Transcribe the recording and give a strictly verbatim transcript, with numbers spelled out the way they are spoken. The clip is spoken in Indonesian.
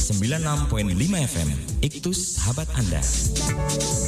sembilan puluh enam koma lima F M. Iktus sahabat Anda.